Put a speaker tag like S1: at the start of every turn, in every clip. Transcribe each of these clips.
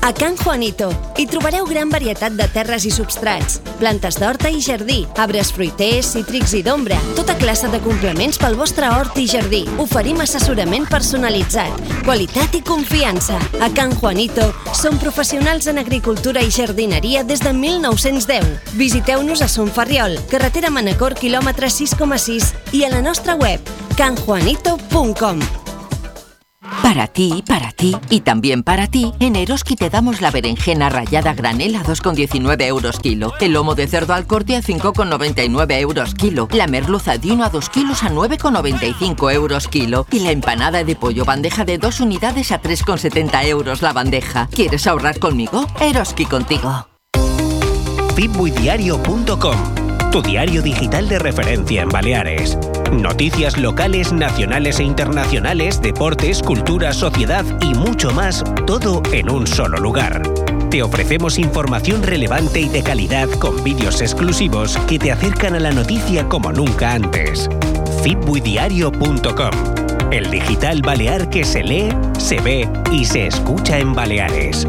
S1: A Can Juanito hi trobareu gran varietat de terres i substrats, plantes d'horta i jardí, arbres fruiters, cítrics i d'ombra, tota classe de complements pel vostre hort i jardí. Oferim assessorament personalitzat, qualitat i confiança. A Can Juanito som professionals en agricultura i jardineria des de 1910. Visiteu-nos a Son Ferriol, carretera Manacor, quilòmetre 6,6 i a la nostra web canjuanito.com.
S2: Para ti y también para ti, en Eroski te damos la berenjena rallada granel a 2,19 euros kilo, el lomo de cerdo al corte a 5,99 euros kilo, la merluza de 1 a 2 kilos a 9,95 euros kilo y la empanada de pollo bandeja de 2 unidades a 3,70 euros la bandeja. ¿Quieres ahorrar conmigo? Eroski contigo.
S3: Fitbuidiario.com, tu diario digital de referencia en Baleares. Noticias locales, nacionales e internacionales, deportes, cultura, sociedad y mucho más, todo en un solo lugar. Te ofrecemos información relevante y de calidad con vídeos exclusivos que te acercan a la noticia como nunca antes. Fitbuidiario.com, el digital balear que se lee, se ve y se escucha en Baleares.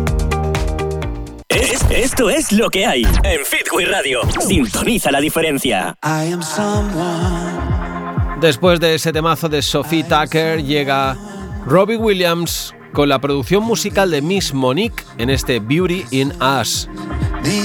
S4: Esto es lo que hay en Fitwi Radio. Sintoniza la diferencia.
S5: Después de ese temazo de Sophie Tucker llega Robbie Williams con la producción musical de Miss Monique en este Beauty in Us.